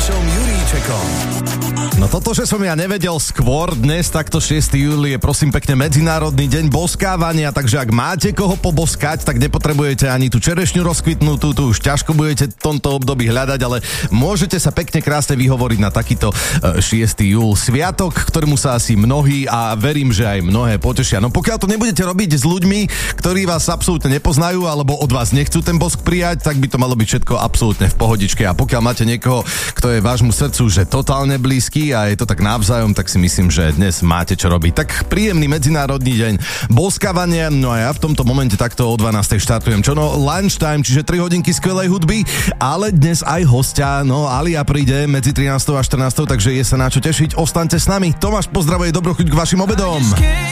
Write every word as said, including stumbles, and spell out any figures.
Tomášom Juríčekom. No toto, že som ja nevedel skôr, dnes takto šiesteho júla je prosím pekne Medzinárodný deň boskávania, takže ak máte koho poboskať, tak nepotrebujete ani tú čerešňu rozkvitnutú, tu už ťažko budete v tomto období hľadať, ale môžete sa pekne krásne vyhovoriť na takýto šiesteho júla. Sviatok, ktorému sa asi mnohí a verím, že aj mnohé potešia. No pokiaľ to nebudete robiť s ľuďmi, ktorí vás absolútne nepoznajú alebo od vás nechcú ten bosk prijať, tak by to malo byť všetko absolútne v pohodičke. A pokiaľ máte niekoho, kto je vášmu srdcu, že totálne blízky a je to tak navzájom, tak si myslím, že dnes máte čo robiť. Tak príjemný Medzinárodný deň boskávania, no a ja v tomto momente takto o dvanástej štartujem. Čo no, lunchtime, čiže tri hodinky skvelej hudby, ale dnes aj hostia, no Alia príde medzi trinástou a štrnástou, takže je sa na čo tešiť. Ostaňte s nami. Tomáš pozdravuje, dobrú chuť k vašim obedom.